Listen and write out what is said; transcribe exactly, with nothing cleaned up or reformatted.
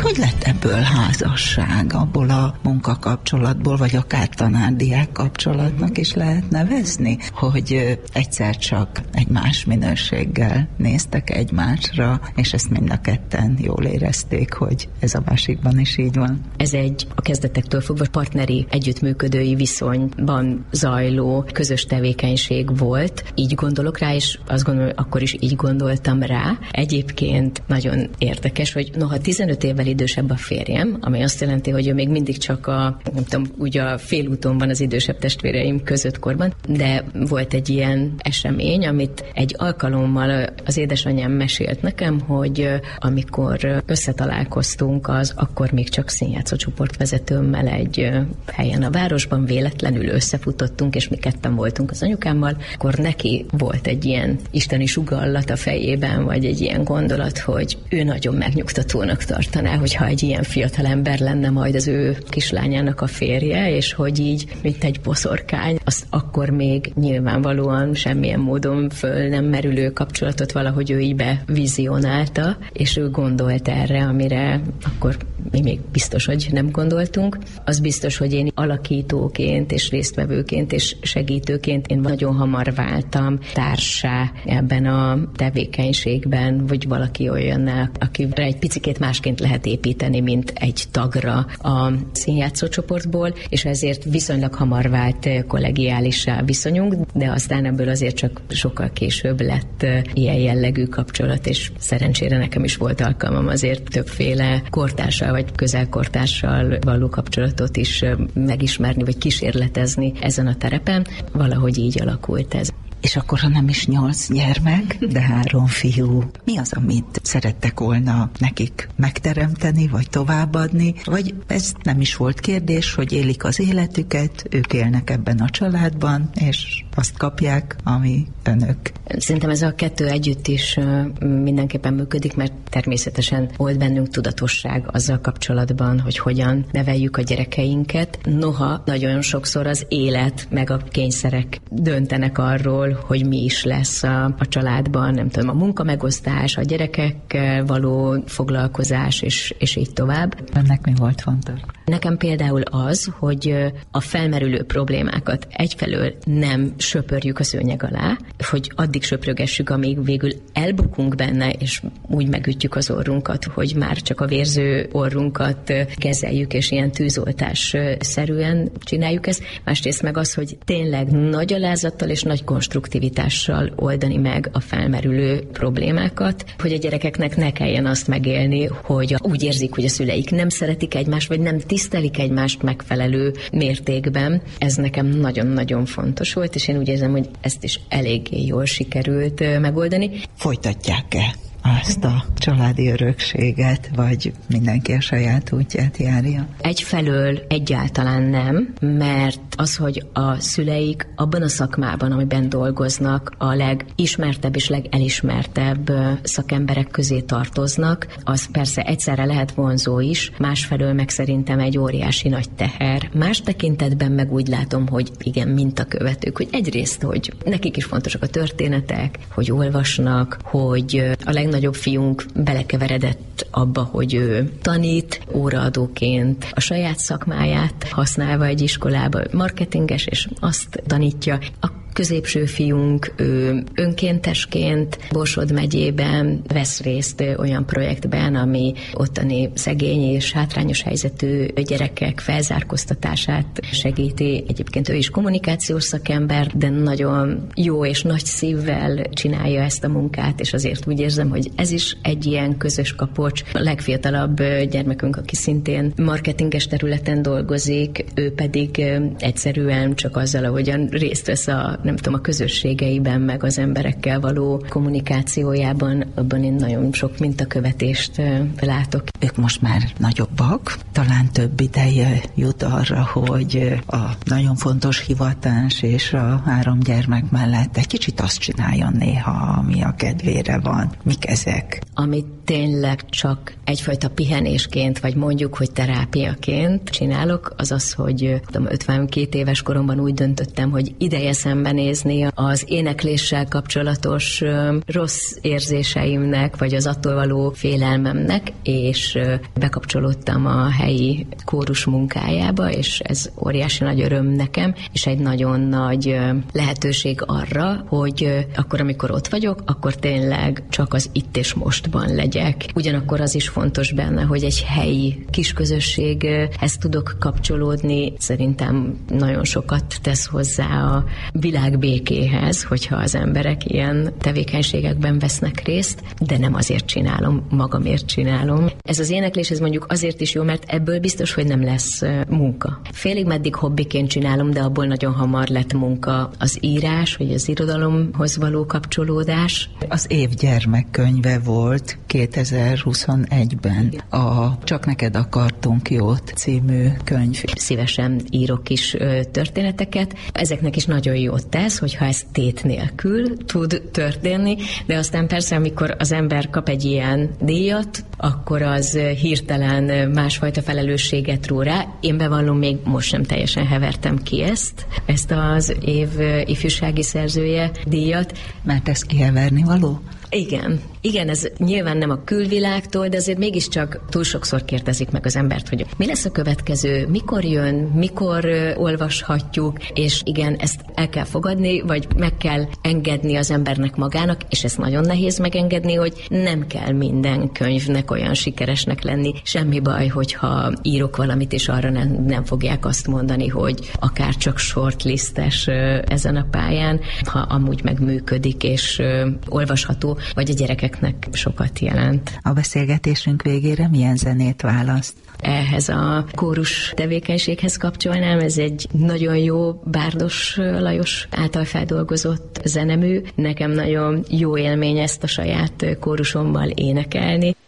Hogy lett ebből házasság, abból a munkakapcsolatból, vagy akár tanár-diák kapcsolatnak is lehet nevezni, hogy egyszer csak egy más minőséggel néztek egymásra, és ezt mind a ketten jól érezték, hogy ez a másikban is így van. Ez egy a kezdetektől fogva partneri, együttműködői viszonyban zajló közös tevékenység volt. Így gondolok rá, és azt gondolom, akkor is így gondoltam rá. Egyébként nagyon érdekes, hogy noha tizenöt évvel idősebb a férjem, ami azt jelenti, hogy ő még mindig csak a, nem tudom, úgy a félúton van az idősebb testvéreim között korban, de volt egy ilyen esemény, amit egy alkalommal az édesanyám mesélt nekem, hogy amikor összetalálkoztunk, az akkor még csak színjátszó csoportvezetőmmel egy helyen a városban véletlenül összefutottunk, és mi ketten voltunk az anyukámmal, akkor neki volt egy ilyen isteni sugallat a fejében, vagy egy ilyen gondolat, hogy ő nagyon megnyugtatónak tartaná, hogyha egy ilyen fiatal ember lenne majd az ő kislányának a férje, és hogy így, mint egy boszorkány, az akkor még nyilvánvalóan semmilyen módon föl nem merülő kapcsolatot valahogy ő így bevizionálta, és ő gondolt erre, amire akkor mi még biztos, hogy nem gondoltunk. Az biztos, hogy én alakítóként és résztvevőként és segítőként én nagyon hamar váltam társá ebben a tevékenységben, vagy valaki olyannál, akire egy picikét másként lehet építeni, mint egy tagra a színjátszó csoportból, és ezért viszonylag hamar vált kollegiálissá viszonyunk, de aztán ebből azért csak sokkal később lett ilyen jellegű kapcsolat, és szerencsére nekem is volt alkalmam azért többféle kortársal vagy közelkortársal való kapcsolatot is megismerni, vagy kísérletezni ezen a terepen. Valahogy így alakult ez. És akkor, ha nem is nyolc gyermek, de három fiú, mi az, amit szerettek volna nekik megteremteni, vagy továbbadni, vagy ez nem is volt kérdés, hogy élik az életüket, ők élnek ebben a családban, és azt kapják, ami önök. Szerintem ez a kettő együtt is mindenképpen működik, mert természetesen volt bennünk tudatosság azzal kapcsolatban, hogy hogyan neveljük a gyerekeinket. Noha nagyon sokszor az élet meg a kényszerek döntenek arról, hogy mi is lesz a, a családban, nem tudom, a munkamegosztás, a gyerekekkel való foglalkozás, és, és így tovább. Önnek mi volt fontos? Nekem például az, hogy a felmerülő problémákat egyfelől nem söpörjük a szőnyeg alá, hogy addig söprögessük, amíg végül elbukunk benne, és úgy megütjük az orrunkat, hogy már csak a vérző orrunkat kezeljük, és ilyen tűzoltás-szerűen csináljuk ezt. Másrészt meg az, hogy tényleg nagy alázattal és nagy konstruktivitással oldani meg a felmerülő problémákat, hogy a gyerekeknek ne kelljen azt megélni, hogy úgy érzik, hogy a szüleik nem szeretik egymást, vagy nem tisztelik egymást megfelelő mértékben. Ez nekem nagyon-nagyon fontos volt, és én úgy érzem, hogy ezt is eléggé jól sikerült megoldani. Folytatják-e azt a családi örökséget, vagy mindenki a saját útját járja? Egyfelől egyáltalán nem, mert az, hogy a szüleik abban a szakmában, amiben dolgoznak, a legismertebb és legelismertebb szakemberek közé tartoznak, az persze egyszerre lehet vonzó is, másfelől meg szerintem egy óriási nagy teher. Más tekintetben meg úgy látom, hogy igen, mintakövetők, hogy egyrészt, hogy nekik is fontosak a történetek, hogy olvasnak, hogy a legnagyobb fiunk belekeveredett abba, hogy ő tanít, óraadóként a saját szakmáját használva egy iskolába, marketinges, és azt tanítja. A középső fiunk ő önkéntesként Borsod megyében vesz részt olyan projektben, ami ottani szegény és hátrányos helyzetű gyerekek felzárkóztatását segíti. Egyébként ő is kommunikációs szakember, de nagyon jó és nagy szívvel csinálja ezt a munkát, és azért úgy érzem, hogy ez is egy ilyen közös kapocs. A legfiatalabb gyermekünk, aki szintén marketinges területen dolgozik, ő pedig egyszerűen csak azzal, ahogyan részt vesz a nem tudom, a közösségeiben, meg az emberekkel való kommunikációjában, abban én nagyon sok mintakövetést látok. Ők most már nagyobbak, talán több ideje jut arra, hogy a nagyon fontos hivatás és a három gyermek mellett egy kicsit azt csináljon néha, ami a kedvére van. Mik ezek? Amit tényleg csak egyfajta pihenésként, vagy mondjuk, hogy terápiaként csinálok, az az, hogy tudom, ötvenkét éves koromban úgy döntöttem, hogy ideje szemben szembenézni az énekléssel kapcsolatos rossz érzéseimnek, vagy az attól való félelmemnek, és bekapcsolódtam a helyi kórus munkájába, és ez óriási nagy öröm nekem, és egy nagyon nagy lehetőség arra, hogy akkor, amikor ott vagyok, akkor tényleg csak az itt és mostban legyek. Ugyanakkor az is fontos benne, hogy egy helyi kis közösséghez tudok kapcsolódni. Szerintem nagyon sokat tesz hozzá a világ békéhez, hogyha az emberek ilyen tevékenységekben vesznek részt, de nem azért csinálom, magamért csinálom. Ez az éneklés, ez mondjuk azért is jó, mert ebből biztos, hogy nem lesz munka. Félig meddig hobbiként csinálom, de abból nagyon hamar lett munka az írás, vagy az irodalomhoz való kapcsolódás. Az év gyermekkönyve volt kétezer-huszonegyben a Csak neked akartunk jót című könyv. Szívesen írok is történeteket. Ezeknek is nagyon jót tesz, hogyha ez tét nélkül tud történni, de aztán persze, amikor az ember kap egy ilyen díjat, akkor az hirtelen másfajta felelősséget ró rá. Én bevallom, még most sem teljesen hevertem ki ezt, ezt az év ifjúsági szerzője díjat. Mert ez kiheverni való? Igen. Igen, ez nyilván nem a külvilágtól, de azért mégiscsak túl sokszor kérdezik meg az embert, hogy mi lesz a következő, mikor jön, mikor uh, olvashatjuk, és igen, ezt el kell fogadni, vagy meg kell engedni az embernek magának, és ez nagyon nehéz megengedni, hogy nem kell minden könyvnek olyan sikeresnek lenni. Semmi baj, hogyha írok valamit, és arra nem, nem fogják azt mondani, hogy akár csak shortlistes uh, ezen a pályán, ha amúgy megműködik, és uh, olvasható, vagy a gyerekeknek sokat jelent. A beszélgetésünk végére milyen zenét választ? Ehhez a kórus tevékenységhez kapcsolnám, ez egy nagyon jó Bárdos Lajos által feldolgozott zenemű. Nekem nagyon jó élmény ezt a saját kórusommal énekelni.